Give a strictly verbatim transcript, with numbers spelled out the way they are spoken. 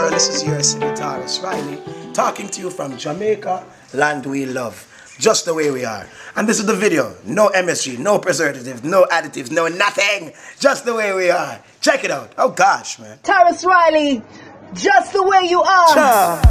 world, this is your singer Tarrus Riley, talking to you from Jamaica, land we love, just the way we are. And this is the video, no M S G, no preservatives, no additives, no nothing, just the way we are. Check it out. Oh gosh, man. Tarrus Riley, just the way you are. Cha.